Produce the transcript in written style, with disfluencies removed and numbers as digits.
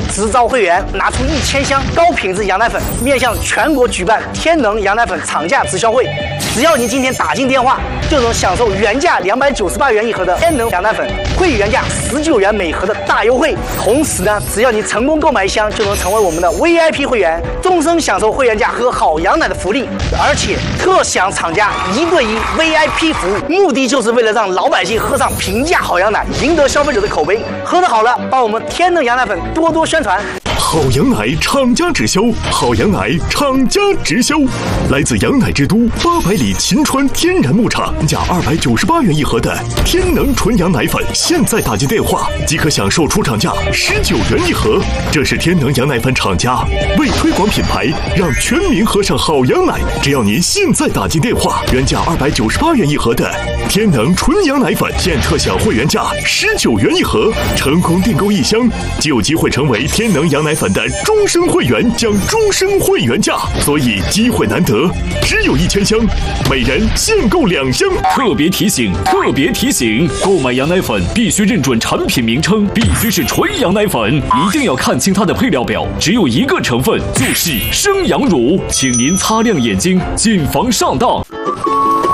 直招会员拿出1000箱高品质羊奶粉，面向全国举办天能羊奶粉厂价直销会。只要您今天打进电话，就能享受原价298元一盒的天能羊奶粉，会原价19元每盒的大优惠。同时呢，只要你成功购买1箱，就能成为我们的 VIP 会员，终身享受会员价喝好羊奶的福利，而且特享厂家1对1 VIP 服务，目的就是为了让老百姓喝上平价好羊奶，赢得消费者的口碑。喝得好了，帮我们天能羊奶粉多多宣传。 好羊奶厂家直销，好羊奶厂家直销，来自羊奶之都800里秦川天然牧场，价298元一盒的天能纯羊奶粉，现在打进电话即可享受出厂价19元一盒。这是天能羊奶粉厂家为推广品牌，让全民喝上好羊奶。只要您现在打进电话，原价298元一盒的天能纯羊奶粉，现特享会员价19元一盒。成功订购1箱，就有机会成为天能羊奶粉的终身会员，享终身会员价，所以机会难得，只有1000箱，每人限购2箱。 特别提醒，特别提醒，购买羊奶粉必须认准产品名称，必须是纯羊奶粉，一定要看清它的配料表，只有一个成分，就是生羊乳，请您擦亮眼睛，谨防上当。